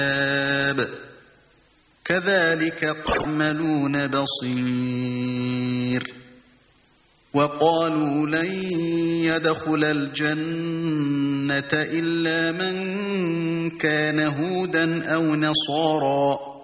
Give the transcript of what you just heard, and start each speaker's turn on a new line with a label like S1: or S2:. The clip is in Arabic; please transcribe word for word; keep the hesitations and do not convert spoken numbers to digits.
S1: كذلك تعملون بصير وقالوا لن يدخل الجنة إلا من كان هودا أو نصارى